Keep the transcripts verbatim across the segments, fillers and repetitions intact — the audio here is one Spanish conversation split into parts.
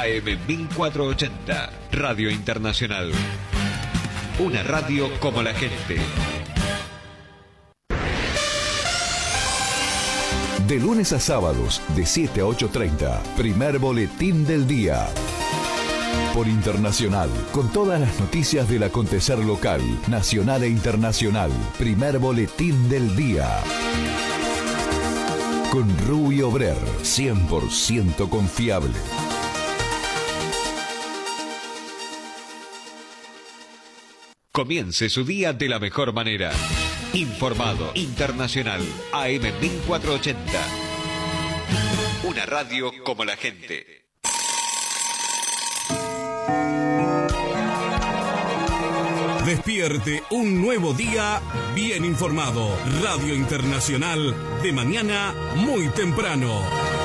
A M mil cuatrocientos ochenta, Radio Internacional. Una radio como la gente. De lunes a sábados, de siete a ocho treinta, primer boletín del día. Por Internacional, con todas las noticias del acontecer local, nacional e internacional. Primer boletín del día. Con Rubio Brer, cien por ciento confiable. Comience su día de la mejor manera. Informado, internacional, A M mil cuatrocientos ochenta. Una radio como la gente. Despierte un nuevo día bien informado. Radio Internacional de mañana muy temprano.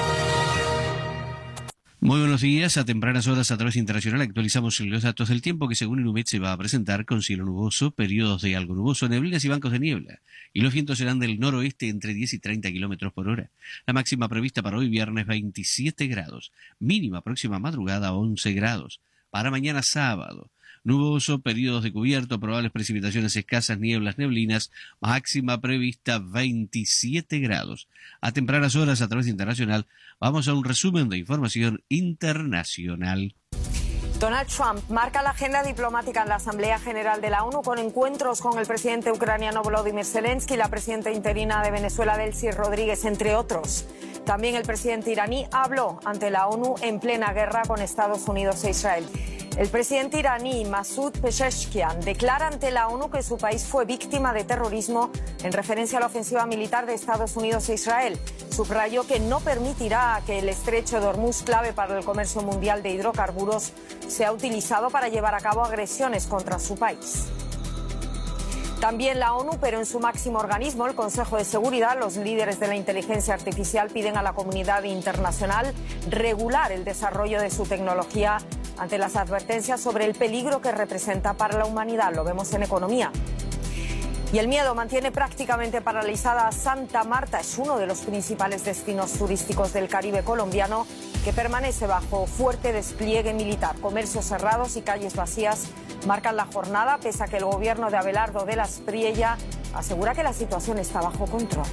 Muy buenos días. A tempranas horas a través de Internacional actualizamos los datos del tiempo que según Inumet se va a presentar con cielo nuboso, periodos de algo nuboso, neblinas y bancos de niebla. Y los vientos serán del noroeste entre diez y treinta kilómetros por hora. La máxima prevista para hoy viernes veintisiete grados. Mínima próxima madrugada once grados. Para mañana sábado. Nuboso, periodos de cubierto, probables precipitaciones escasas, nieblas, neblinas, máxima prevista veintisiete grados. A tempranas horas, a través de Internacional, vamos a un resumen de información internacional. Donald Trump marca la agenda diplomática en la Asamblea General de la ONU con encuentros con el presidente ucraniano Volodymyr Zelensky y la presidenta interina de Venezuela, Delcy Rodríguez, entre otros. También el presidente iraní habló ante la ONU en plena guerra con Estados Unidos e Israel. El presidente iraní Masoud Pezeshkian declara ante la ONU que su país fue víctima de terrorismo en referencia a la ofensiva militar de Estados Unidos e Israel. Subrayó que no permitirá que el estrecho de Hormuz, clave para el comercio mundial de hidrocarburos, sea utilizado para llevar a cabo agresiones contra su país. También la ONU, pero en su máximo organismo, el Consejo de Seguridad, los líderes de la inteligencia artificial piden a la comunidad internacional regular el desarrollo de su tecnología ante las advertencias sobre el peligro que representa para la humanidad. Lo vemos en economía. Y el miedo mantiene prácticamente paralizada a Santa Marta. Es uno de los principales destinos turísticos del Caribe colombiano que permanece bajo fuerte despliegue militar. Comercios cerrados y calles vacías marcan la jornada, pese a que el gobierno de Abelardo de la Espriella asegura que la situación está bajo control.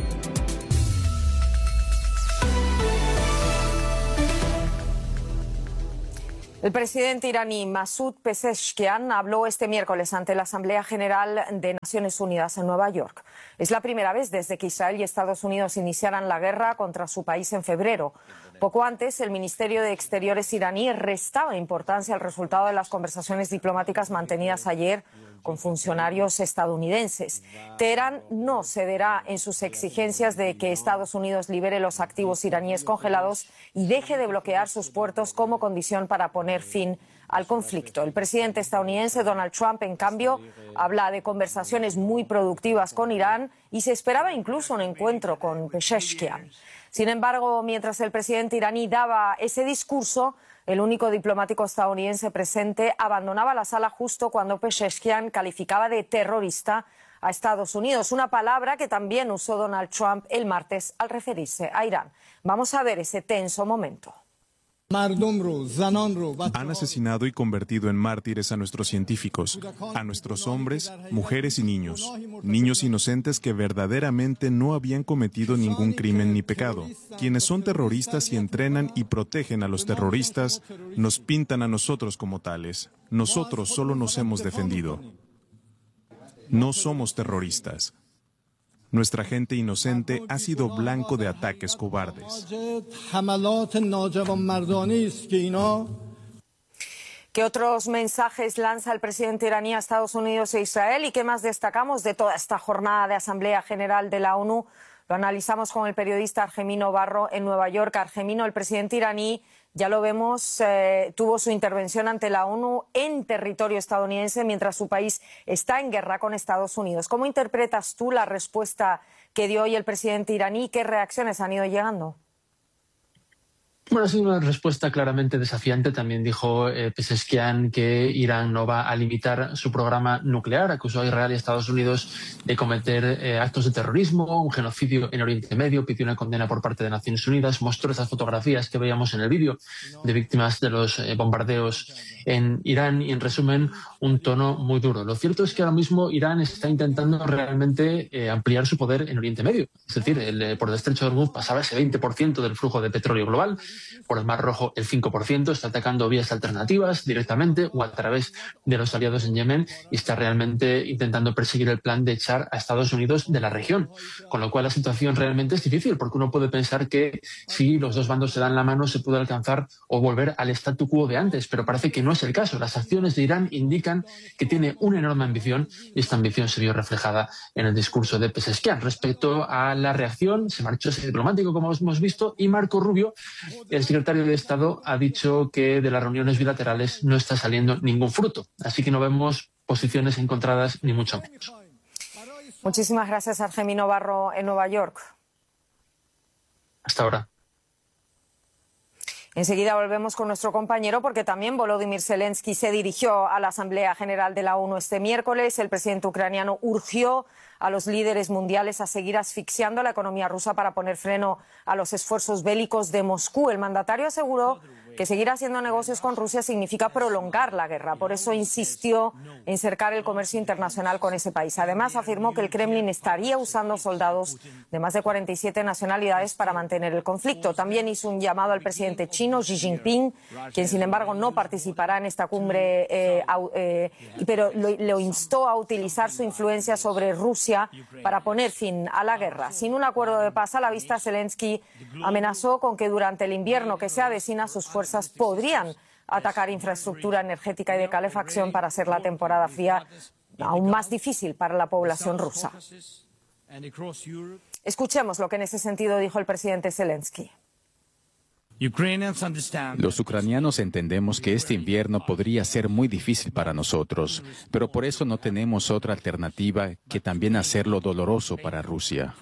El presidente iraní Masoud Pezeshkian habló este miércoles ante la Asamblea General de Naciones Unidas en Nueva York. Es la primera vez desde que Israel y Estados Unidos iniciaran la guerra contra su país en febrero. Poco antes, el Ministerio de Exteriores iraní restaba importancia al resultado de las conversaciones diplomáticas mantenidas ayer con funcionarios estadounidenses. Teherán no cederá en sus exigencias de que Estados Unidos libere los activos iraníes congelados y deje de bloquear sus puertos como condición para poner fin al conflicto. El presidente estadounidense Donald Trump, en cambio, habla de conversaciones muy productivas con Irán y se esperaba incluso un encuentro con Pezeshkian. Sin embargo, mientras el presidente iraní daba ese discurso, el único diplomático estadounidense presente abandonaba la sala justo cuando Pezeshkian calificaba de terrorista a Estados Unidos, una palabra que también usó Donald Trump el martes al referirse a Irán. Vamos a ver ese tenso momento. Han asesinado y convertido en mártires a nuestros científicos, a nuestros hombres, mujeres y niños, niños inocentes que verdaderamente no habían cometido ningún crimen ni pecado. Quienes son terroristas y entrenan y protegen a los terroristas, nos pintan a nosotros como tales. Nosotros solo nos hemos defendido. No somos terroristas. Nuestra gente inocente ha sido blanco de ataques cobardes. ¿Qué otros mensajes lanza el presidente iraní a Estados Unidos e Israel? ¿Y qué más destacamos de toda esta jornada de Asamblea General de la ONU? Lo analizamos con el periodista Argemino Barro en Nueva York. Argemino, el presidente iraní, ya lo vemos, eh, tuvo su intervención ante la ONU en territorio estadounidense mientras su país está en guerra con Estados Unidos. ¿Cómo interpretas tú la respuesta que dio hoy el presidente iraní? ¿Qué reacciones han ido llegando? Bueno, ha sido una respuesta claramente desafiante. También dijo eh, Pezeshkian que Irán no va a limitar su programa nuclear. Acusó a Israel y a Estados Unidos de cometer eh, actos de terrorismo, un genocidio en Oriente Medio. Pidió una condena por parte de Naciones Unidas. Mostró esas fotografías que veíamos en el vídeo de víctimas de los eh, bombardeos en Irán y, en resumen, un tono muy duro. Lo cierto es que ahora mismo Irán está intentando realmente eh, ampliar su poder en Oriente Medio. Es decir, el, eh, por el estrecho de Hormuz pasaba ese veinte por ciento del flujo de petróleo global. Por el Mar Rojo el cinco por ciento, está atacando vías alternativas directamente o a través de los aliados en Yemen y está realmente intentando perseguir el plan de echar a Estados Unidos de la región. Con lo cual la situación realmente es difícil, porque uno puede pensar que si los dos bandos se dan la mano se puede alcanzar o volver al statu quo de antes, pero parece que no es el caso. Las acciones de Irán indican que tiene una enorme ambición y esta ambición se vio reflejada en el discurso de Pezeshkian. Respecto a la reacción, se marchó ese diplomático, como hemos visto, y Marco Rubio, el secretario de Estado, ha dicho que de las reuniones bilaterales no está saliendo ningún fruto. Así que no vemos posiciones encontradas ni mucho menos. Muchísimas gracias, Argemino Barro, en Nueva York. Hasta ahora. Enseguida volvemos con nuestro compañero, porque también Volodymyr Zelensky se dirigió a la Asamblea General de la ONU este miércoles. El presidente ucraniano urgió a los líderes mundiales a seguir asfixiando la economía rusa para poner freno a los esfuerzos bélicos de Moscú. El mandatario aseguró que seguir haciendo negocios con Rusia significa prolongar la guerra. Por eso insistió en cercar el comercio internacional con ese país. Además, afirmó que el Kremlin estaría usando soldados de más de cuarenta y siete nacionalidades para mantener el conflicto. También hizo un llamado al presidente chino, Xi Jinping, quien sin embargo no participará en esta cumbre, eh, eh, pero lo, lo instó a utilizar su influencia sobre Rusia para poner fin a la guerra. Sin un acuerdo de paz a la vista, Zelensky amenazó con que durante el invierno que se avecina sus fuerzas podrían atacar infraestructura energética y de calefacción para hacer la temporada fría aún más difícil para la población rusa. Escuchemos lo que en ese sentido dijo el presidente Zelensky. Los ucranianos entendemos que este invierno podría ser muy difícil para nosotros, pero por eso no tenemos otra alternativa que también hacerlo doloroso para Rusia.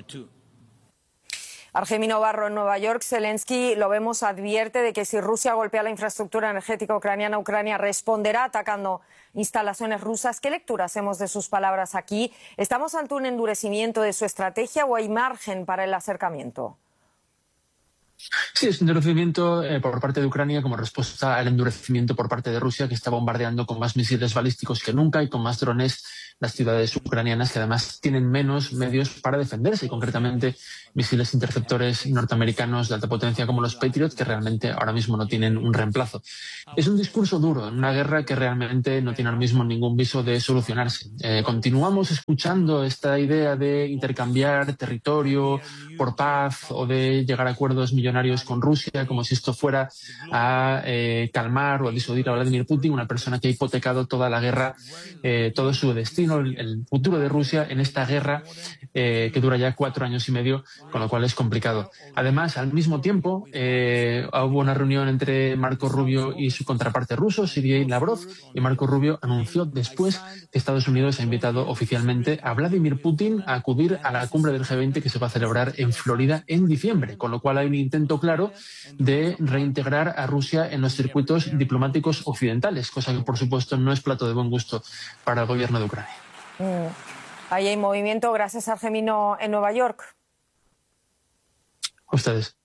Argemino Barro, en Nueva York. Zelensky, lo vemos, advierte de que si Rusia golpea la infraestructura energética ucraniana, Ucrania responderá atacando instalaciones rusas. ¿Qué lectura hacemos de sus palabras aquí? ¿Estamos ante un endurecimiento de su estrategia o hay margen para el acercamiento? Sí, es un endurecimiento eh, por parte de Ucrania como respuesta al endurecimiento por parte de Rusia, que está bombardeando con más misiles balísticos que nunca y con más drones las ciudades ucranianas, que además tienen menos medios para defenderse, y concretamente misiles interceptores norteamericanos de alta potencia como los Patriot, que realmente ahora mismo no tienen un reemplazo. Es un discurso duro en una guerra que realmente no tiene ahora mismo ningún viso de solucionarse. Eh, continuamos escuchando esta idea de intercambiar territorio por paz o de llegar a acuerdos millonarios con Rusia, como si esto fuera a eh, calmar o a disuadir a Vladimir Putin, una persona que ha hipotecado toda la guerra, eh, todo su destino, el, el futuro de Rusia en esta guerra eh, que dura ya cuatro años y medio, con lo cual es complicado. Además, al mismo tiempo, eh, hubo una reunión entre Marco Rubio y su contraparte ruso, Sergei Lavrov, y Marco Rubio anunció después que Estados Unidos ha invitado oficialmente a Vladimir Putin a acudir a la cumbre del G veinte que se va a celebrar en Florida en diciembre, con lo cual hay un intento claro de reintegrar a Rusia en los circuitos diplomáticos occidentales, cosa que por supuesto no es plato de buen gusto para el gobierno de Ucrania. Mm. Ahí hay movimiento. Gracias, Argemino, en Nueva York. A ustedes.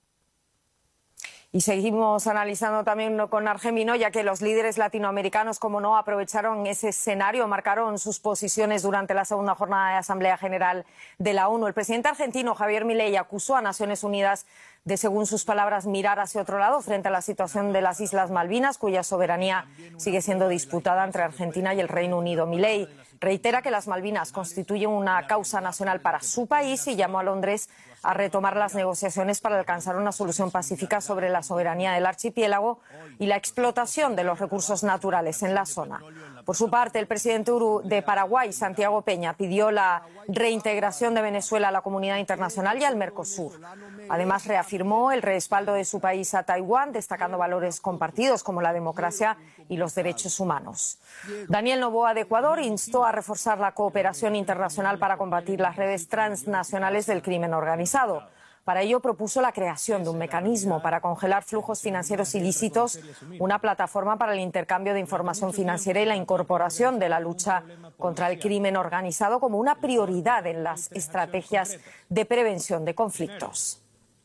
Y seguimos analizando también con Argemino, ya que los líderes latinoamericanos, como no, aprovecharon ese escenario, marcaron sus posiciones durante la segunda jornada de Asamblea General de la ONU. El presidente argentino, Javier Milei, acusó a Naciones Unidas de, según sus palabras, mirar hacia otro lado frente a la situación de las Islas Malvinas, cuya soberanía sigue siendo disputada entre Argentina y el Reino Unido. Milei reitera que las Malvinas constituyen una causa nacional para su país y llamó a Londres a retomar las negociaciones para alcanzar una solución pacífica sobre la soberanía del archipiélago y la explotación de los recursos naturales en la zona. Por su parte, el presidente de Paraguay, Santiago Peña, pidió la reintegración de Venezuela a la comunidad internacional y al Mercosur. Además, reafirmó el respaldo de su país a Taiwán, destacando valores compartidos como la democracia y los derechos humanos. Daniel Noboa, de Ecuador, instó a reforzar la cooperación internacional para combatir las redes transnacionales del crimen organizado. Para ello propuso la creación de un mecanismo para congelar flujos financieros ilícitos, una plataforma para el intercambio de información financiera y la incorporación de la lucha contra el crimen organizado como una prioridad en las estrategias de prevención de conflictos.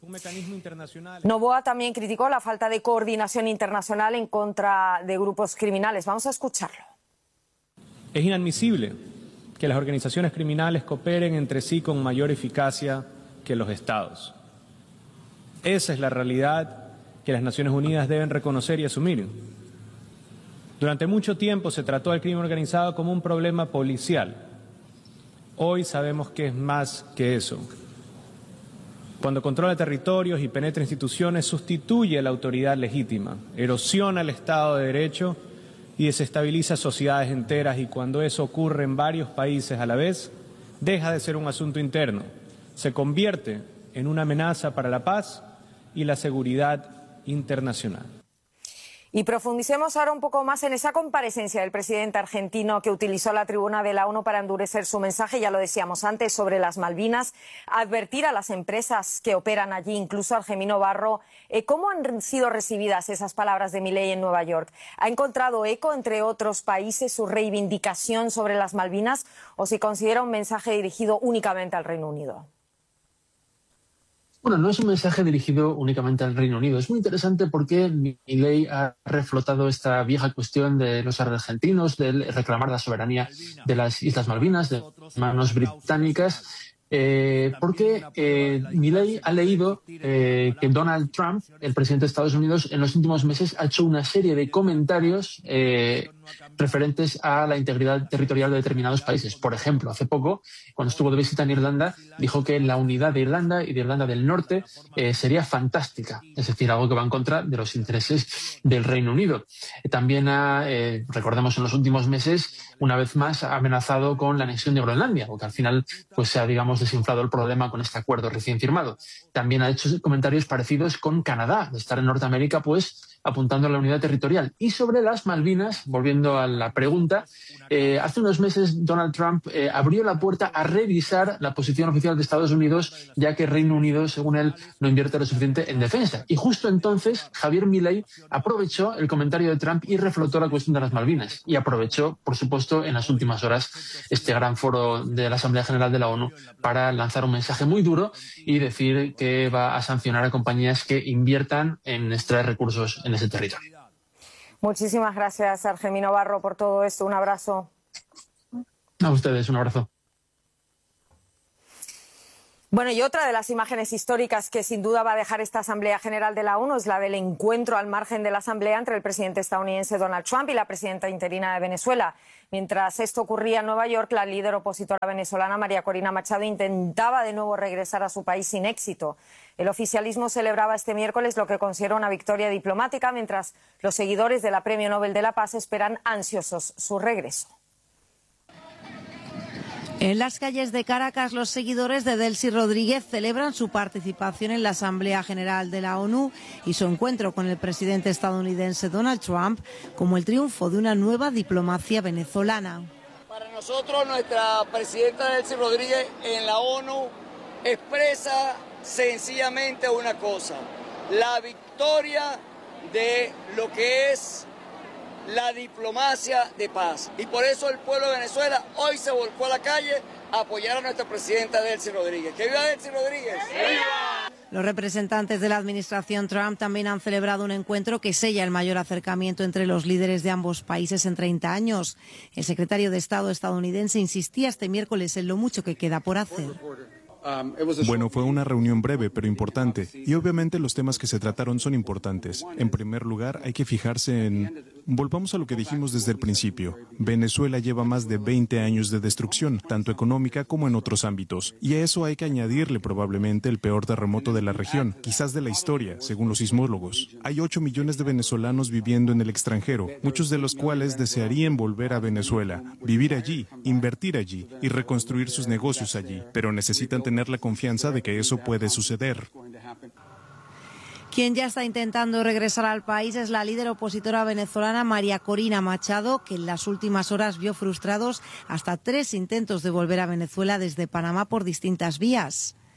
Noboa también criticó la falta de coordinación internacional en contra de grupos criminales. Vamos a escucharlo. Es inadmisible que las organizaciones criminales cooperen entre sí con mayor eficacia que los Estados. Esa es la realidad que las Naciones Unidas deben reconocer y asumir. Durante mucho tiempo se trató al crimen organizado como un problema policial. Hoy sabemos que es más que eso. Cuando controla territorios y penetra instituciones, sustituye a la autoridad legítima, erosiona el Estado de Derecho y desestabiliza sociedades enteras, y cuando eso ocurre en varios países a la vez, deja de ser un asunto interno, se convierte en una amenaza para la paz y la seguridad internacional. Y profundicemos ahora un poco más en esa comparecencia del presidente argentino que utilizó la tribuna de la ONU para endurecer su mensaje, ya lo decíamos antes, sobre las Malvinas, advertir a las empresas que operan allí, incluso Argemino Barro. Eh, ¿Cómo han sido recibidas esas palabras de Milei en Nueva York? ¿Ha encontrado eco entre otros países su reivindicación sobre las Malvinas o se considera un mensaje dirigido únicamente al Reino Unido? Bueno, no es un mensaje dirigido únicamente al Reino Unido. Es muy interesante porque Milei ha reflotado esta vieja cuestión de los argentinos, de reclamar la soberanía de las Islas Malvinas, de manos británicas, eh, porque eh, Milei ha leído eh, que Donald Trump, el presidente de Estados Unidos, en los últimos meses ha hecho una serie de comentarios eh, referentes a la integridad territorial de determinados países. Por ejemplo, hace poco, cuando estuvo de visita en Irlanda, dijo que la unidad de Irlanda y de Irlanda del Norte eh, sería fantástica, es decir, algo que va en contra de los intereses del Reino Unido. Eh, también ha, eh, recordemos, en los últimos meses, una vez más, ha amenazado con la anexión de Groenlandia, porque al final pues, se ha, digamos, desinflado el problema con este acuerdo recién firmado. También ha hecho comentarios parecidos con Canadá, de estar en Norteamérica, pues apuntando a la unidad territorial. Y sobre las Malvinas, volviendo a la pregunta, eh, hace unos meses Donald Trump eh, abrió la puerta a revisar la posición oficial de Estados Unidos, ya que Reino Unido, según él, no invierte lo suficiente en defensa. Y justo entonces Javier Milei aprovechó el comentario de Trump y reflotó la cuestión de las Malvinas. Y aprovechó, por supuesto, en las últimas horas este gran foro de la Asamblea General de la ONU para lanzar un mensaje muy duro y decir que va a sancionar a compañías que inviertan en extraer recursos en ese territorio. Muchísimas gracias, Argemino Barro, por todo esto. Un abrazo. A ustedes, un abrazo. Bueno, y otra de las imágenes históricas que sin duda va a dejar esta Asamblea General de la ONU es la del encuentro al margen de la Asamblea entre el presidente estadounidense Donald Trump y la presidenta interina de Venezuela. Mientras esto ocurría en Nueva York, la líder opositora venezolana María Corina Machado intentaba de nuevo regresar a su país sin éxito. El oficialismo celebraba este miércoles lo que considera una victoria diplomática, mientras los seguidores de la Premio Nobel de la Paz esperan ansiosos su regreso. En las calles de Caracas, los seguidores de Delcy Rodríguez celebran su participación en la Asamblea General de la ONU y su encuentro con el presidente estadounidense Donald Trump como el triunfo de una nueva diplomacia venezolana. Para nosotros, nuestra presidenta Delcy Rodríguez en la ONU expresa sencillamente una cosa: la victoria de lo que es la diplomacia de paz. Y por eso el pueblo de Venezuela hoy se volcó a la calle a apoyar a nuestra presidenta Delcy Rodríguez. ¡Que viva Delcy Rodríguez! ¡Viva! Los representantes de la administración Trump también han celebrado un encuentro que sella el mayor acercamiento entre los líderes de ambos países en treinta años. El secretario de Estado estadounidense insistía este miércoles en lo mucho que queda por hacer. Bueno, fue una reunión breve pero importante y obviamente los temas que se trataron son importantes. En primer lugar, hay que fijarse en... Volvamos a lo que dijimos desde el principio. Venezuela lleva más de veinte años de destrucción, tanto económica como en otros ámbitos. Y a eso hay que añadirle probablemente el peor terremoto de la región, quizás de la historia, según los sismólogos. Hay ocho millones de venezolanos viviendo en el extranjero, muchos de los cuales desearían volver a Venezuela, vivir allí, invertir allí y reconstruir sus negocios allí, pero necesitan tener la confianza de que eso puede suceder. Quien ya está intentando regresar al país es la líder opositora venezolana María Corina Machado, que en las últimas horas vio frustrados hasta tres intentos de volver a Venezuela desde Panamá por distintas vías.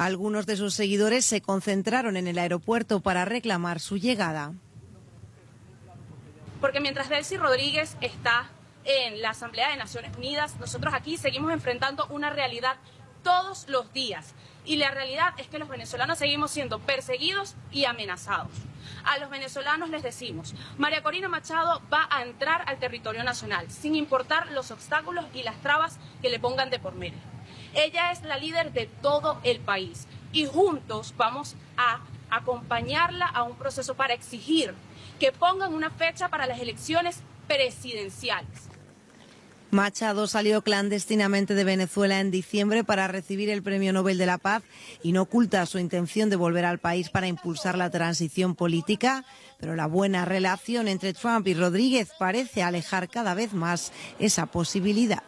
Algunos de sus seguidores se concentraron en el aeropuerto para reclamar su llegada. Porque mientras Delcy Rodríguez está en la Asamblea de Naciones Unidas, nosotros aquí seguimos enfrentando una realidad todos los días. Y la realidad es que los venezolanos seguimos siendo perseguidos y amenazados. A los venezolanos les decimos, María Corina Machado va a entrar al territorio nacional, sin importar los obstáculos y las trabas que le pongan de por medio. Ella es la líder de todo el país y juntos vamos a acompañarla a un proceso para exigir que pongan una fecha para las elecciones presidenciales. Machado salió clandestinamente de Venezuela en diciembre para recibir el Premio Nobel de la Paz y no oculta su intención de volver al país para impulsar la transición política, pero la buena relación entre Trump y Rodríguez parece alejar cada vez más esa posibilidad.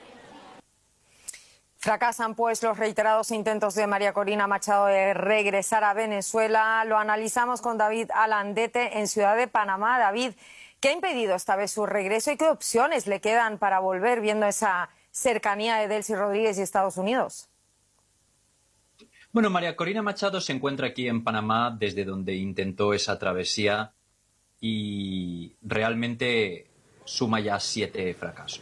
Fracasan pues los reiterados intentos de María Corina Machado de regresar a Venezuela. Lo analizamos con David Alandete en Ciudad de Panamá. David, ¿qué ha impedido esta vez su regreso y qué opciones le quedan para volver viendo esa cercanía de Delcy Rodríguez y Estados Unidos? Bueno, María Corina Machado se encuentra aquí en Panamá desde donde intentó esa travesía y realmente suma ya siete fracasos.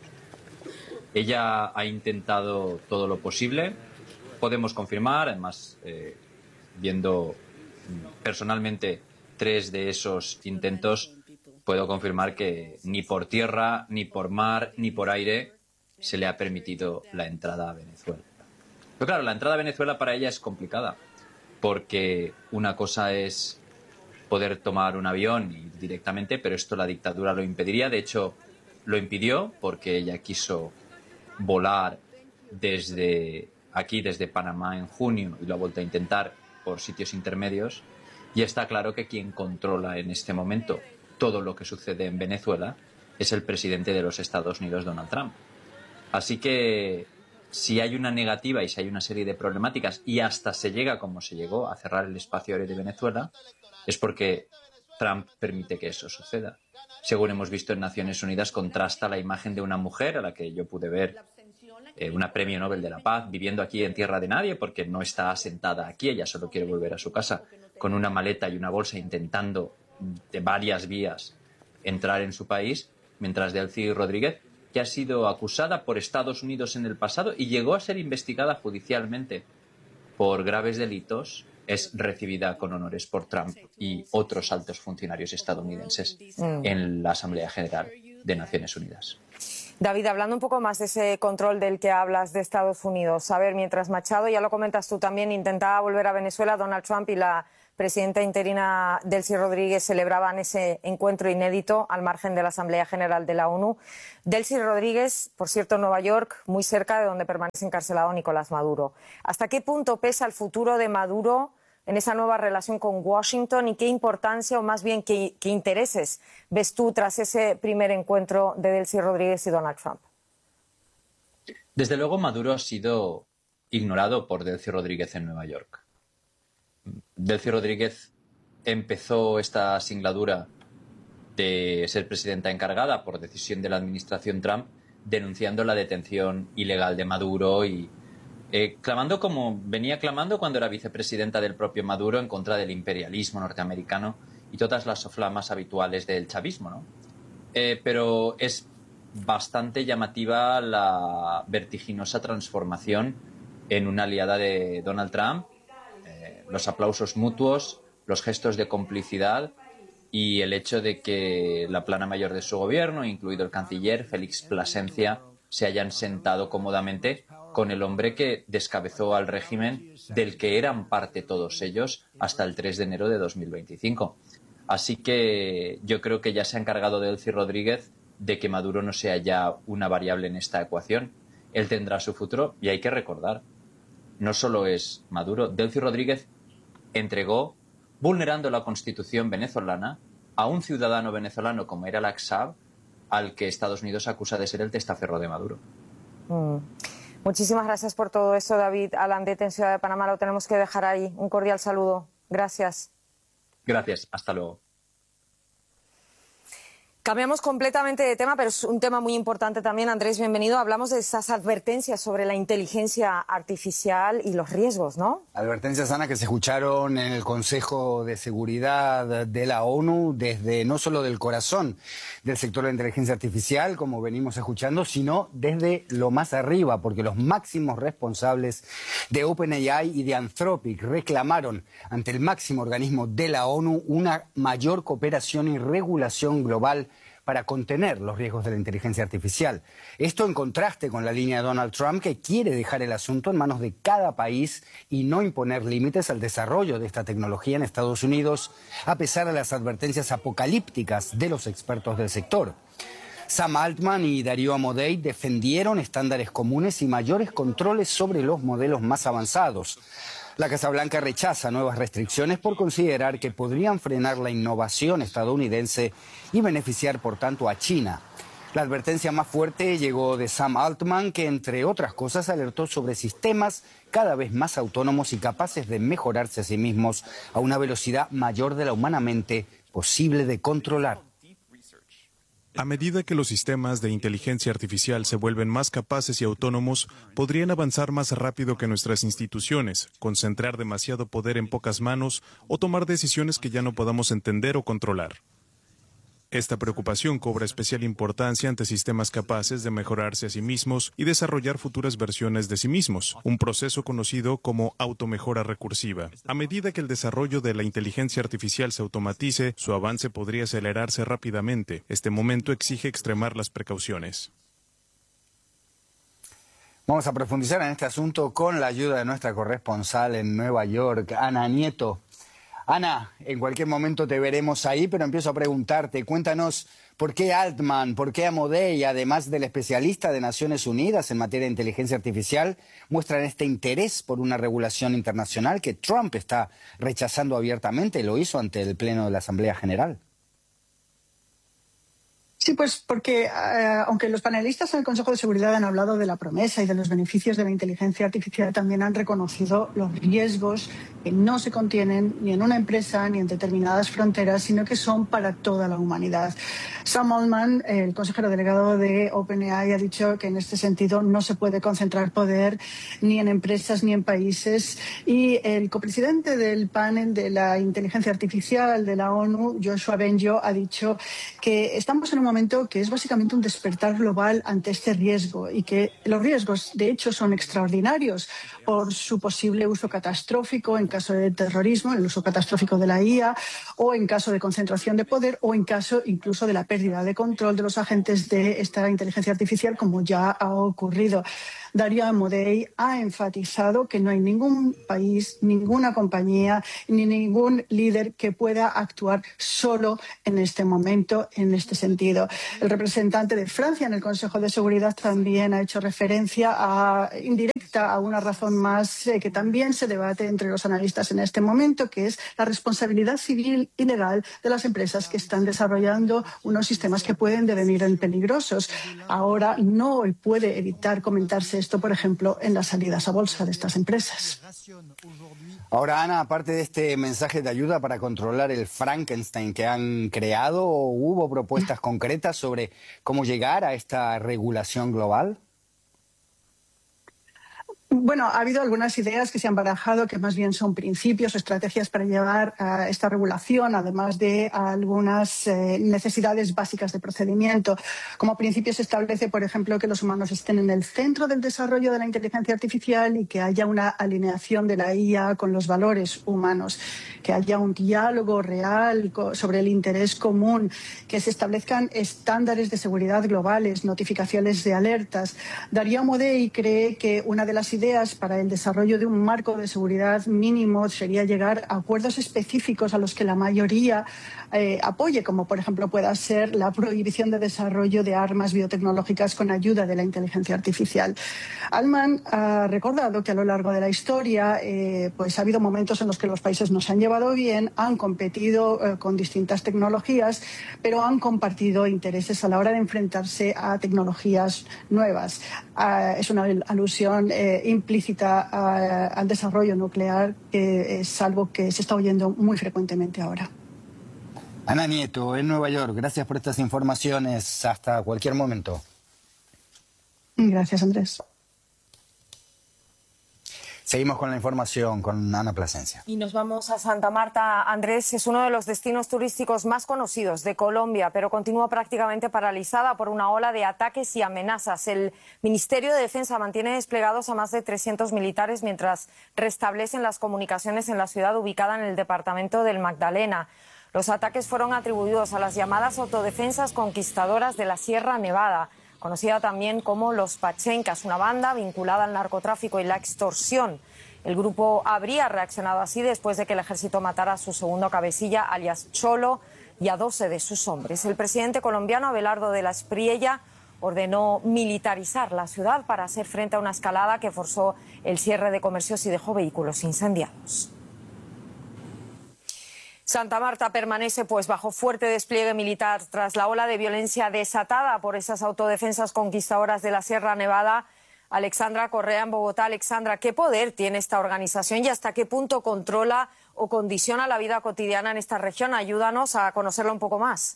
Ella ha intentado todo lo posible, podemos confirmar, además eh, viendo personalmente tres de esos intentos, puedo confirmar que ni por tierra, ni por mar, ni por aire se le ha permitido la entrada a Venezuela. Pero claro, la entrada a Venezuela para ella es complicada, porque una cosa es poder tomar un avión y ir directamente, pero esto la dictadura lo impediría. De hecho, lo impidió porque ella quiso volar desde aquí, desde Panamá en junio, y lo ha vuelto a intentar por sitios intermedios. Y está claro que quien controla en este momento todo lo que sucede en Venezuela es el presidente de los Estados Unidos, Donald Trump. Así que si hay una negativa y si hay una serie de problemáticas y hasta se llega, como se llegó, a cerrar el espacio aéreo de Venezuela, es porque Trump permite que eso suceda. Según hemos visto en Naciones Unidas, contrasta la imagen de una mujer a la que yo pude ver, eh, una premio Nobel de la Paz, viviendo aquí en tierra de nadie porque no está asentada aquí, ella solo quiere volver a su casa, con una maleta y una bolsa intentando de varias vías entrar en su país, mientras Delcy Rodríguez, que ha sido acusada por Estados Unidos en el pasado y llegó a ser investigada judicialmente por graves delitos, es recibida con honores por Trump y otros altos funcionarios estadounidenses mm. en la Asamblea General de Naciones Unidas. David, hablando un poco más de ese control del que hablas de Estados Unidos, a ver, mientras Machado, ya lo comentas tú también, intentaba volver a Venezuela, Donald Trump y la presidenta interina Delcy Rodríguez celebraban ese encuentro inédito al margen de la Asamblea General de la ONU. Delcy Rodríguez, por cierto, en Nueva York, muy cerca de donde permanece encarcelado Nicolás Maduro. ¿Hasta qué punto pesa el futuro de Maduro en esa nueva relación con Washington y qué importancia o más bien qué, qué intereses ves tú tras ese primer encuentro de Delcy Rodríguez y Donald Trump? Desde luego Maduro ha sido ignorado por Delcy Rodríguez en Nueva York. Delcy Rodríguez empezó esta singladura de ser presidenta encargada por decisión de la administración Trump, denunciando la detención ilegal de Maduro y eh, clamando como venía clamando cuando era vicepresidenta del propio Maduro en contra del imperialismo norteamericano y todas las soflamas habituales del chavismo, ¿no? Eh, pero es bastante llamativa la vertiginosa transformación en una aliada de Donald Trump, eh, los aplausos mutuos, los gestos de complicidad y el hecho de que la plana mayor de su gobierno, incluido el canciller Félix Plasencia, se hayan sentado cómodamente con el hombre que descabezó al régimen del que eran parte todos ellos hasta el tres de enero de dos mil veinticinco. Así que yo creo que ya se ha encargado Delcy Rodríguez de que Maduro no sea ya una variable en esta ecuación. Él tendrá su futuro y hay que recordar, no solo es Maduro, Delcy Rodríguez entregó, vulnerando la Constitución venezolana, a un ciudadano venezolano como era Laxab, al que Estados Unidos acusa de ser el testaferro de Maduro. Mm. Muchísimas gracias por todo eso, David Alandete, en Ciudad de Panamá. Lo tenemos que dejar ahí. Un cordial saludo. Gracias. Gracias. Hasta luego. Cambiamos completamente de tema, pero es un tema muy importante también. Andrés, bienvenido. Hablamos de esas advertencias sobre la inteligencia artificial y los riesgos, ¿no? Advertencias, Ana, que se escucharon en el Consejo de Seguridad de la ONU desde no solo del corazón del sector de la inteligencia artificial, como venimos escuchando, sino desde lo más arriba, porque los máximos responsables de OpenAI y de Anthropic reclamaron ante el máximo organismo de la ONU una mayor cooperación y regulación global para contener los riesgos de la inteligencia artificial. Esto en contraste con la línea de Donald Trump, que quiere dejar el asunto en manos de cada país y no imponer límites al desarrollo de esta tecnología en Estados Unidos, a pesar de las advertencias apocalípticas de los expertos del sector. Sam Altman y Darío Amodei defendieron estándares comunes y mayores controles sobre los modelos más avanzados. La Casa Blanca rechaza nuevas restricciones por considerar que podrían frenar la innovación estadounidense y beneficiar, por tanto, a China. La advertencia más fuerte llegó de Sam Altman, que, entre otras cosas, alertó sobre sistemas cada vez más autónomos y capaces de mejorarse a sí mismos a una velocidad mayor de la humanamente posible de controlar. A medida que los sistemas de inteligencia artificial se vuelven más capaces y autónomos, podrían avanzar más rápido que nuestras instituciones, concentrar demasiado poder en pocas manos o tomar decisiones que ya no podamos entender o controlar. Esta preocupación cobra especial importancia ante sistemas capaces de mejorarse a sí mismos y desarrollar futuras versiones de sí mismos, un proceso conocido como automejora recursiva. A medida que el desarrollo de la inteligencia artificial se automatice, su avance podría acelerarse rápidamente. Este momento exige extremar las precauciones. Vamos a profundizar en este asunto con la ayuda de nuestra corresponsal en Nueva York, Ana Nieto. Ana, en cualquier momento te veremos ahí, pero empiezo a preguntarte, cuéntanos por qué Altman, por qué Amodei, además del especialista de Naciones Unidas en materia de inteligencia artificial, muestran este interés por una regulación internacional que Trump está rechazando abiertamente, lo hizo ante el Pleno de la Asamblea General. Sí, pues porque eh, aunque los panelistas en el Consejo de Seguridad han hablado de la promesa y de los beneficios de la inteligencia artificial, también han reconocido los riesgos que no se contienen ni en una empresa ni en determinadas fronteras, sino que son para toda la humanidad. Sam Altman, el consejero delegado de OpenAI, ha dicho que en este sentido no se puede concentrar poder ni en empresas ni en países. Y el copresidente del panel de la inteligencia artificial de la ONU, Joshua Bengio, ha dicho que estamos en un momento que es básicamente un despertar global ante este riesgo y que los riesgos, de hecho, son extraordinarios por su posible uso catastrófico en caso de terrorismo, el uso catastrófico de la I A, o en caso de concentración de poder, o en caso incluso de la pérdida de control de los agentes de esta inteligencia artificial, como ya ha ocurrido. Darío Amodei ha enfatizado que no hay ningún país, ninguna compañía ni ningún líder que pueda actuar solo en este momento, en este sentido. El representante de Francia en el Consejo de Seguridad también ha hecho referencia a, indirecta a una razón más eh, que también se debate entre los analistas en este momento, que es la responsabilidad civil y legal de las empresas que están desarrollando unos sistemas que pueden devenir en peligrosos. Ahora no puede evitar comentarse esto, por ejemplo, en las salidas a bolsa de estas empresas. Ahora, Ana, aparte de este mensaje de ayuda para controlar el Frankenstein que han creado, ¿hubo propuestas concretas sobre cómo llegar a esta regulación global? Bueno, ha habido algunas ideas que se han barajado que más bien son principios o estrategias para llevar a esta regulación, además de algunas eh, necesidades básicas de procedimiento. Como principio se establece, por ejemplo, que los humanos estén en el centro del desarrollo de la inteligencia artificial y que haya una alineación de la I A con los valores humanos, que haya un diálogo real sobre el interés común, que se establezcan estándares de seguridad globales, notificaciones de alertas. Darío Amodei cree que una de las ideas ideas para el desarrollo de un marco de seguridad mínimo sería llegar a acuerdos específicos a los que la mayoría eh, apoye, como por ejemplo pueda ser la prohibición de desarrollo de armas biotecnológicas con ayuda de la inteligencia artificial. Altman ha recordado que a lo largo de la historia eh, pues ha habido momentos en los que los países no se han llevado bien, han competido eh, con distintas tecnologías, pero han compartido intereses a la hora de enfrentarse a tecnologías nuevas. Uh, es una alusión eh, implícita a, al desarrollo nuclear, que es algo que se está oyendo muy frecuentemente ahora. Ana Nieto, en Nueva York, gracias por estas informaciones. Hasta cualquier momento. Gracias, Andrés. Seguimos con la información con Ana Plasencia. Y nos vamos a Santa Marta. Andrés, es uno de los destinos turísticos más conocidos de Colombia, pero continúa prácticamente paralizada por una ola de ataques y amenazas. El Ministerio de Defensa mantiene desplegados a más de trescientos militares mientras restablecen las comunicaciones en la ciudad ubicada en el departamento del Magdalena. Los ataques fueron atribuidos a las llamadas autodefensas conquistadoras de la Sierra Nevada, conocida también como los Pachencas, una banda vinculada al narcotráfico y la extorsión. El grupo habría reaccionado así después de que el ejército matara a su segundo cabecilla, alias Cholo, y a doce de sus hombres. El presidente colombiano Abelardo de la Espriella ordenó militarizar la ciudad para hacer frente a una escalada que forzó el cierre de comercios y dejó vehículos incendiados. Santa Marta permanece pues bajo fuerte despliegue militar tras la ola de violencia desatada por esas autodefensas conquistadoras de la Sierra Nevada. Alexandra Correa en Bogotá. Alexandra, ¿qué poder tiene esta organización y hasta qué punto controla o condiciona la vida cotidiana en esta región? Ayúdanos a conocerla un poco más.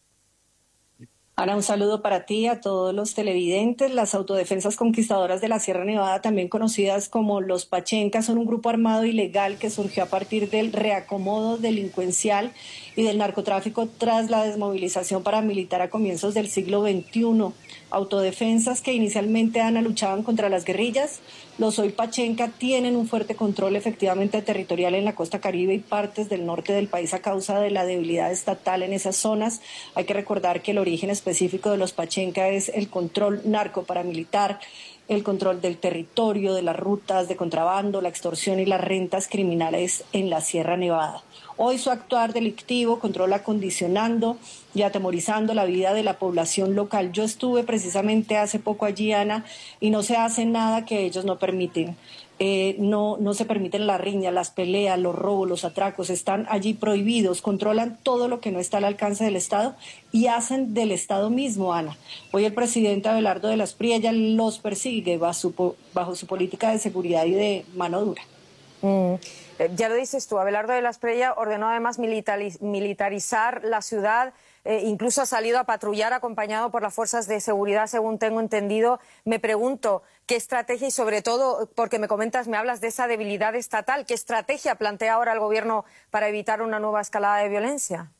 Ana, un saludo para ti, a todos los televidentes. Las autodefensas conquistadoras de la Sierra Nevada, también conocidas como los Pachencas, son un grupo armado ilegal que surgió a partir del reacomodo delincuencial y del narcotráfico tras la desmovilización paramilitar a comienzos del siglo veintiuno. Autodefensas que inicialmente, Ana, luchaban contra las guerrillas. Los hoy Pachenca tienen un fuerte control efectivamente territorial en la costa caribe y partes del norte del país a causa de la debilidad estatal en esas zonas. Hay que recordar que el origen específico de los Pachenca es el control narcoparamilitar, el control del territorio, de las rutas de contrabando, la extorsión y las rentas criminales en la Sierra Nevada. Hoy su actuar delictivo controla condicionando y atemorizando la vida de la población local. Yo estuve precisamente hace poco allí, Ana, y no se hace nada que ellos no permiten. Eh, no, no se permiten las riñas, las peleas, los robos, los atracos, están allí prohibidos, controlan todo lo que no está al alcance del Estado y hacen del Estado mismo, Ana. Hoy el presidente Abelardo de la Espriella los persigue bajo su, bajo su política de seguridad y de mano dura. Mm. Ya lo dices tú, Abelardo de la Espriella ordenó además militarizar la ciudad, eh, incluso ha salido a patrullar acompañado por las fuerzas de seguridad, según tengo entendido. Me pregunto, ¿qué estrategia y sobre todo, porque me comentas, me hablas de esa debilidad estatal, qué estrategia plantea ahora el gobierno para evitar una nueva escalada de violencia?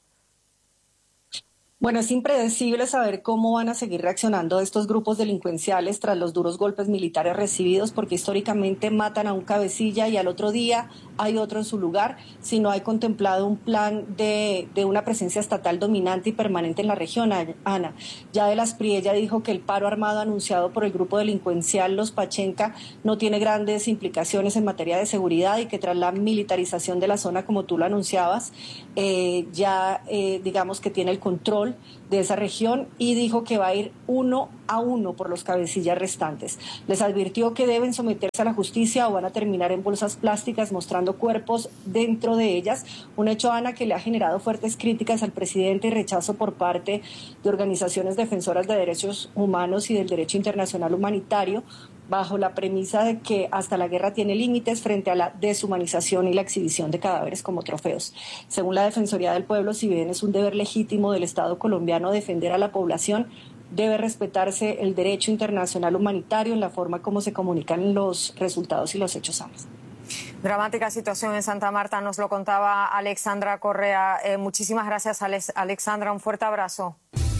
Bueno, es impredecible saber cómo van a seguir reaccionando estos grupos delincuenciales tras los duros golpes militares recibidos, porque históricamente matan a un cabecilla y al otro día hay otro en su lugar, si no hay contemplado un plan de, de una presencia estatal dominante y permanente en la región, Ana. Ya de la Espriella dijo que el paro armado anunciado por el grupo delincuencial Los Pachenca no tiene grandes implicaciones en materia de seguridad y que tras la militarización de la zona, como tú lo anunciabas, eh, ya eh, digamos que tiene el control de esa región y dijo que va a ir uno a uno por los cabecillas restantes. Les advirtió que deben someterse a la justicia o van a terminar en bolsas plásticas mostrando cuerpos dentro de ellas. Un hecho, Ana, que le ha generado fuertes críticas al presidente y rechazo por parte de organizaciones defensoras de derechos humanos y del derecho internacional humanitario, bajo la premisa de que hasta la guerra tiene límites frente a la deshumanización y la exhibición de cadáveres como trofeos. Según la Defensoría del Pueblo, si bien es un deber legítimo del Estado colombiano defender a la población, debe respetarse el derecho internacional humanitario en la forma como se comunican los resultados y los hechos sanos. Dramática situación en Santa Marta, nos lo contaba Alexandra Correa. Eh, muchísimas gracias, Alex, Alexandra, un fuerte abrazo.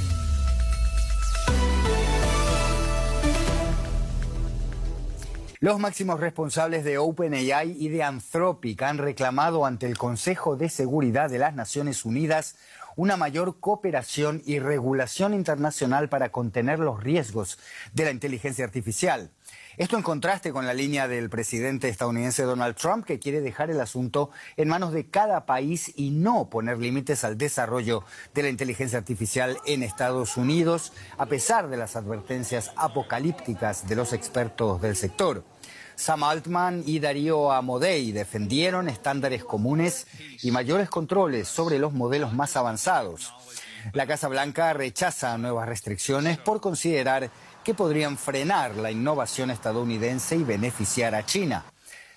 Los máximos responsables de OpenAI y de Anthropic han reclamado ante el Consejo de Seguridad de las Naciones Unidas una mayor cooperación y regulación internacional para contener los riesgos de la inteligencia artificial. Esto en contraste con la línea del presidente estadounidense Donald Trump, que quiere dejar el asunto en manos de cada país y no poner límites al desarrollo de la inteligencia artificial en Estados Unidos, a pesar de las advertencias apocalípticas de los expertos del sector. Sam Altman y Darío Amodei defendieron estándares comunes y mayores controles sobre los modelos más avanzados. La Casa Blanca rechaza nuevas restricciones por considerar que podrían frenar la innovación estadounidense y beneficiar a China.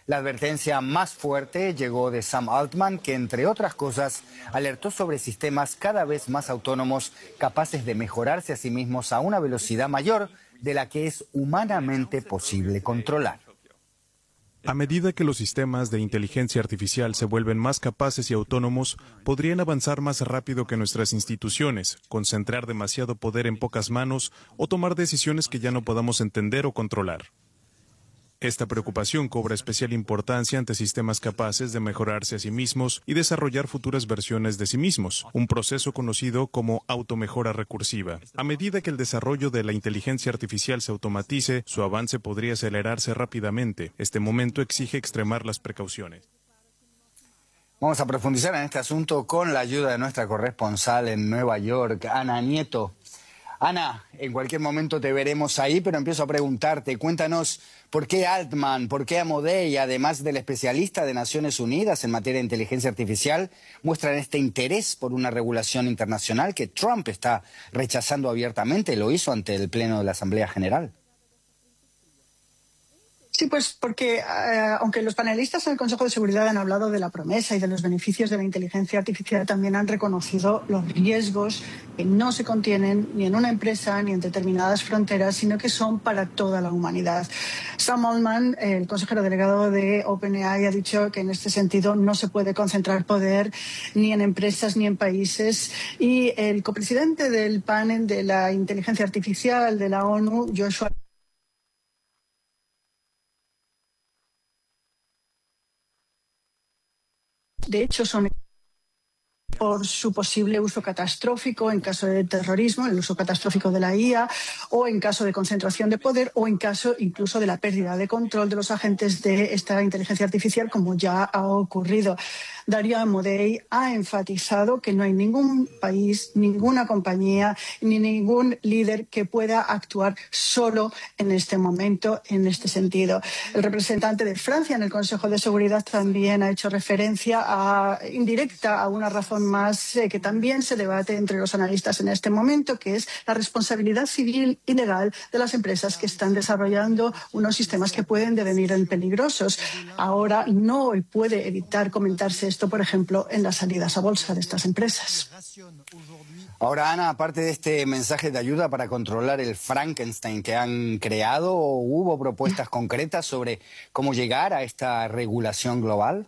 La advertencia más fuerte llegó de Sam Altman, que entre otras cosas alertó sobre sistemas cada vez más autónomos capaces de mejorarse a sí mismos a una velocidad mayor de la que es humanamente posible controlar. A medida que los sistemas de inteligencia artificial se vuelven más capaces y autónomos, podrían avanzar más rápido que nuestras instituciones, concentrar demasiado poder en pocas manos o tomar decisiones que ya no podamos entender o controlar. Esta preocupación cobra especial importancia ante sistemas capaces de mejorarse a sí mismos y desarrollar futuras versiones de sí mismos, un proceso conocido como automejora recursiva. A medida que el desarrollo de la inteligencia artificial se automatice, su avance podría acelerarse rápidamente. Este momento exige extremar las precauciones. Vamos a profundizar en este asunto con la ayuda de nuestra corresponsal en Nueva York, Ana Nieto. Ana, en cualquier momento te veremos ahí, pero empiezo a preguntarte, cuéntanos por qué Altman, por qué Amodei, además del especialista de Naciones Unidas en materia de inteligencia artificial, muestran este interés por una regulación internacional que Trump está rechazando abiertamente, lo hizo ante el Pleno de la Asamblea General. Sí, pues porque eh, aunque los panelistas en el Consejo de Seguridad han hablado de la promesa y de los beneficios de la inteligencia artificial, también han reconocido los riesgos que no se contienen ni en una empresa ni en determinadas fronteras, sino que son para toda la humanidad. Sam Altman, el consejero delegado de OpenAI, ha dicho que en este sentido no se puede concentrar poder ni en empresas ni en países. Y el copresidente del panel de la inteligencia artificial de la ONU, Joshua de hecho, son por su posible uso catastrófico en caso de terrorismo, el uso catastrófico de la I A, o en caso de concentración de poder, o en caso incluso de la pérdida de control de los agentes de esta inteligencia artificial, como ya ha ocurrido. Darío Amodei ha enfatizado que no hay ningún país, ninguna compañía, ni ningún líder que pueda actuar solo en este momento, en este sentido. El representante de Francia en el Consejo de Seguridad también ha hecho referencia a, indirecta a una razón más eh, que también se debate entre los analistas en este momento, que es la responsabilidad civil y legal de las empresas que están desarrollando unos sistemas que pueden devenir en peligrosos. Ahora no puede evitar comentarse esto, por ejemplo, en las salidas a bolsa de estas empresas. Ahora, Ana, aparte de este mensaje de ayuda para controlar el Frankenstein que han creado, ¿hubo propuestas concretas sobre cómo llegar a esta regulación global?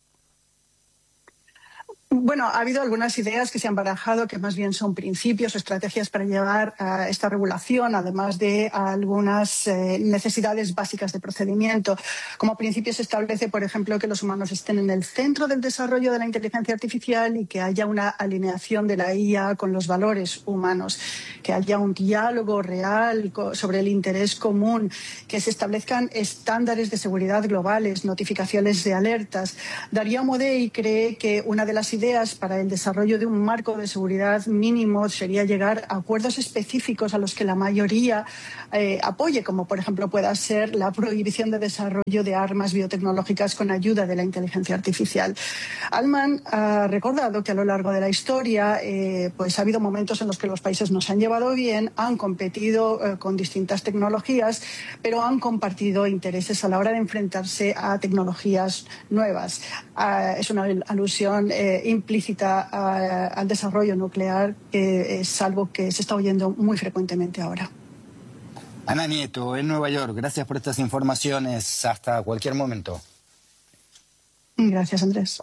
Bueno, ha habido algunas ideas que se han barajado que más bien son principios o estrategias para llevar a esta regulación, además de algunas eh, necesidades básicas de procedimiento. Como principio se establece, por ejemplo, que los humanos estén en el centro del desarrollo de la inteligencia artificial y que haya una alineación de la I A con los valores humanos, que haya un diálogo real sobre el interés común, que se establezcan estándares de seguridad globales, notificaciones de alertas. Darío Amodei cree que una de las ideas para el desarrollo de un marco de seguridad mínimo sería llegar a acuerdos específicos a los que la mayoría eh, apoye, como por ejemplo pueda ser la prohibición de desarrollo de armas biotecnológicas con ayuda de la inteligencia artificial. Altman ha recordado que a lo largo de la historia eh, pues ha habido momentos en los que los países no se han llevado bien, han competido eh, con distintas tecnologías, pero han compartido intereses a la hora de enfrentarse a tecnologías nuevas. Uh, es una alusión eh, implícita a, al desarrollo nuclear, que es algo que se está oyendo muy frecuentemente ahora. Ana Nieto, en Nueva York, gracias por estas informaciones. Hasta cualquier momento. Gracias, Andrés.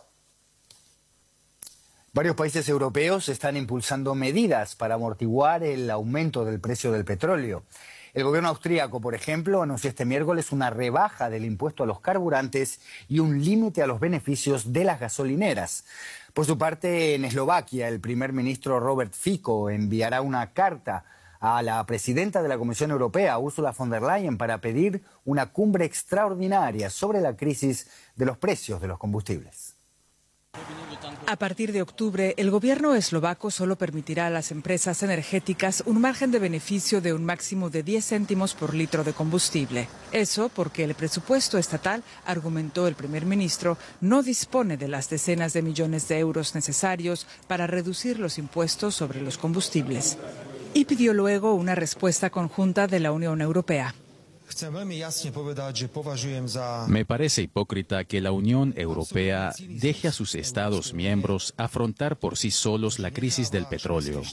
Varios países europeos están impulsando medidas para amortiguar el aumento del precio del petróleo. El gobierno austríaco, por ejemplo, anunció este miércoles una rebaja del impuesto a los carburantes y un límite a los beneficios de las gasolineras. Por su parte, en Eslovaquia, el primer ministro Robert Fico enviará una carta a la presidenta de la Comisión Europea, Ursula von der Leyen, para pedir una cumbre extraordinaria sobre la crisis de los precios de los combustibles. A partir de octubre, el gobierno eslovaco solo permitirá a las empresas energéticas un margen de beneficio de un máximo de diez céntimos por litro de combustible. Eso porque el presupuesto estatal, argumentó el primer ministro, no dispone de las decenas de millones de euros necesarios para reducir los impuestos sobre los combustibles. Y pidió luego una respuesta conjunta de la Unión Europea. Me parece hipócrita que la Unión Europea deje a sus Estados miembros afrontar por sí solos la crisis del petróleo.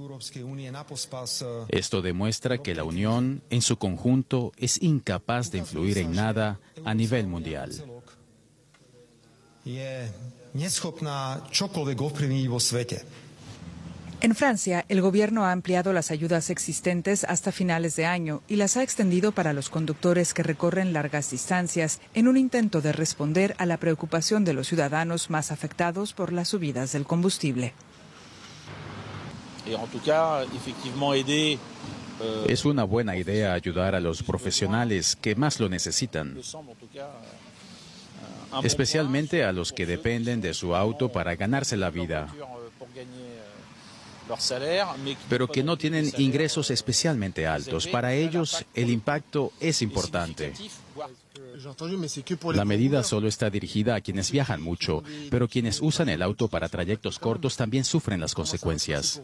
Esto demuestra que la Unión, en su conjunto, es incapaz de influir en nada a nivel mundial. En Francia, el gobierno ha ampliado las ayudas existentes hasta finales de año y las ha extendido para los conductores que recorren largas distancias en un intento de responder a la preocupación de los ciudadanos más afectados por las subidas del combustible. Es una buena idea ayudar a los profesionales que más lo necesitan, especialmente a los que dependen de su auto para ganarse la vida, pero que no tienen ingresos especialmente altos. Para ellos, el impacto es importante. La medida solo está dirigida a quienes viajan mucho, pero quienes usan el auto para trayectos cortos también sufren las consecuencias.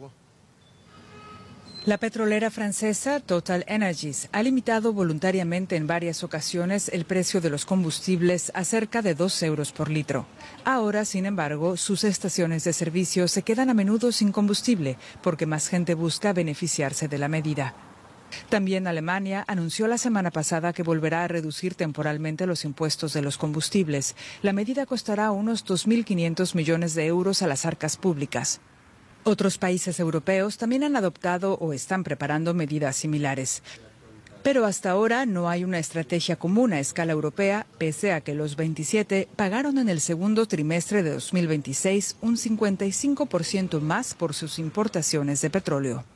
La petrolera francesa Total Energies ha limitado voluntariamente en varias ocasiones el precio de los combustibles a cerca de dos euros por litro. Ahora, sin embargo, sus estaciones de servicio se quedan a menudo sin combustible porque más gente busca beneficiarse de la medida. También Alemania anunció la semana pasada que volverá a reducir temporalmente los impuestos de los combustibles. La medida costará unos dos mil quinientos millones de euros a las arcas públicas. Otros países europeos también han adoptado o están preparando medidas similares. Pero hasta ahora no hay una estrategia común a escala europea, pese a que los veintisiete pagaron en el segundo trimestre de dos mil veintiséis un cincuenta y cinco por ciento más por sus importaciones de petróleo.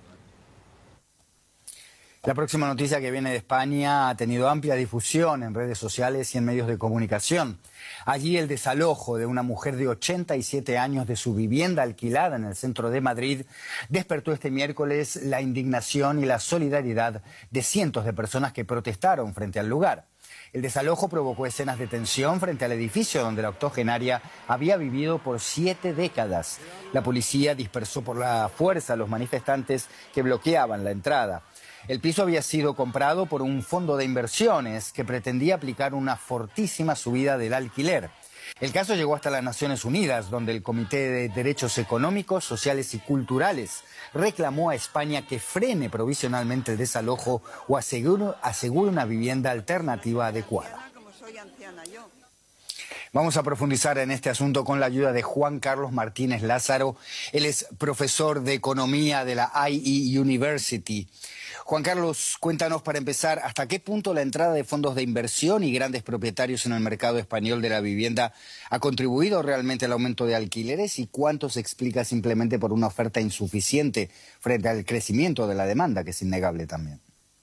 La próxima noticia que viene de España ha tenido amplia difusión en redes sociales y en medios de comunicación. Allí el desalojo de una mujer de ochenta y siete años de su vivienda alquilada en el centro de Madrid despertó este miércoles la indignación y la solidaridad de cientos de personas que protestaron frente al lugar. El desalojo provocó escenas de tensión frente al edificio donde la octogenaria había vivido por siete décadas. La policía dispersó por la fuerza a los manifestantes que bloqueaban la entrada. El piso había sido comprado por un fondo de inversiones que pretendía aplicar una fortísima subida del alquiler. El caso llegó hasta las Naciones Unidas, donde el Comité de Derechos Económicos, Sociales y Culturales reclamó a España que frene provisionalmente el desalojo o asegure, asegure una vivienda alternativa adecuada. Vamos a profundizar en este asunto con la ayuda de Juan Carlos Martínez Lázaro. Él es profesor de Economía de la I E University. Juan Carlos, cuéntanos para empezar, ¿hasta qué punto la entrada de fondos de inversión y grandes propietarios en el mercado español de la vivienda ha contribuido realmente al aumento de alquileres y cuánto se explica simplemente por una oferta insuficiente frente al crecimiento de la demanda, que es innegable también?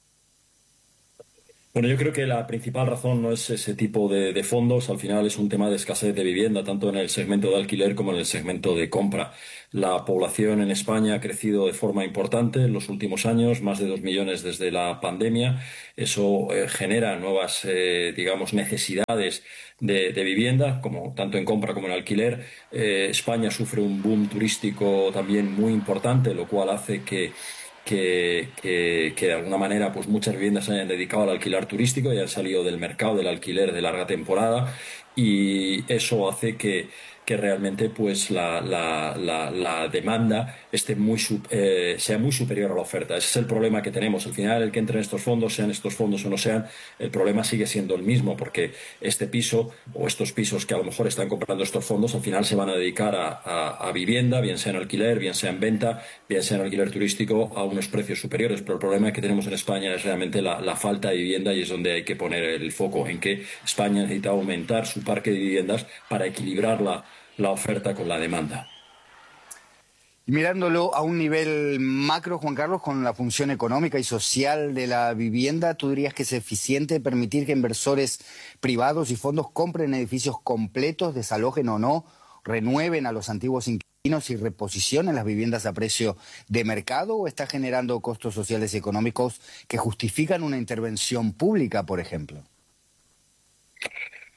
Bueno, yo creo que la principal razón no es ese tipo de, de fondos, al final es un tema de escasez de vivienda, tanto en el segmento de alquiler como en el segmento de compra. La población en España ha crecido de forma importante en los últimos años, más de dos millones desde la pandemia. Eso eh, genera nuevas, eh, digamos, necesidades de, de vivienda, como tanto en compra como en alquiler. Eh, España sufre un boom turístico también muy importante, lo cual hace que Que, que, que de alguna manera pues muchas viviendas se hayan dedicado al alquiler turístico y han salido del mercado del alquiler de larga temporada, y eso hace que, que realmente pues la, la, la, la demanda esté muy eh, sea muy superior a la oferta. Ese es el problema que tenemos. Al final, el que entre en estos fondos, sean estos fondos o no sean, el problema sigue siendo el mismo, porque este piso o estos pisos que a lo mejor están comprando estos fondos al final se van a dedicar a, a, a vivienda, bien sea en alquiler, bien sea en venta, bien sea en alquiler turístico, a unos precios superiores. Pero el problema que tenemos en España es realmente la, la falta de vivienda, y es donde hay que poner el foco, en que España necesita aumentar su parque de viviendas para equilibrar la, la oferta con la demanda. Y mirándolo a un nivel macro, Juan Carlos, con la función económica y social de la vivienda, ¿tú dirías que es eficiente permitir que inversores privados y fondos compren edificios completos, desalojen o no, renueven a los antiguos inquilinos y reposicionen las viviendas a precio de mercado, o está generando costos sociales y económicos que justifican una intervención pública, por ejemplo?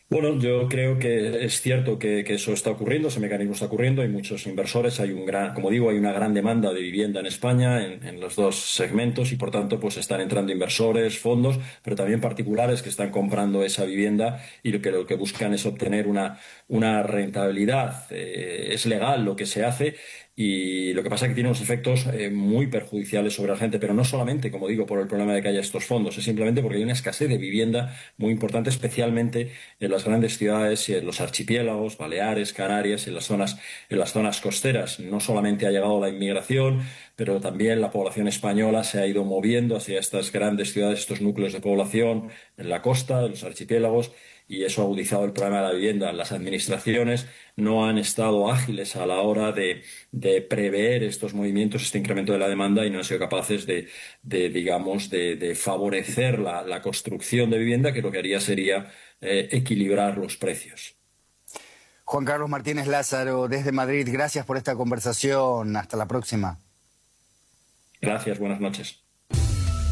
Bueno, yo creo que es cierto que, que eso está ocurriendo, ese mecanismo está ocurriendo, hay muchos inversores, hay un gran, como digo, hay una gran demanda de vivienda en España en, en los dos segmentos y por tanto pues están entrando inversores, fondos, pero también particulares que están comprando esa vivienda y lo que, lo que buscan es obtener una, una rentabilidad. Eh, es legal lo que se hace. Y lo que pasa es que tiene unos efectos eh, muy perjudiciales sobre la gente, pero no solamente, como digo, por el problema de que haya estos fondos, es simplemente porque hay una escasez de vivienda muy importante, especialmente en las grandes ciudades y en los archipiélagos, Baleares, Canarias, en las zonas, en las zonas costeras. No solamente ha llegado la inmigración, pero también la población española se ha ido moviendo hacia estas grandes ciudades, estos núcleos de población en la costa, en los archipiélagos, y eso ha agudizado el problema de la vivienda. Las administraciones no han estado ágiles a la hora de, de prever estos movimientos, este incremento de la demanda, y no han sido capaces de, de digamos, de, de favorecer la, la construcción de vivienda, que lo que haría sería eh, equilibrar los precios. Juan Carlos Martínez Lázaro, desde Madrid, gracias por esta conversación. Hasta la próxima. Gracias, buenas noches.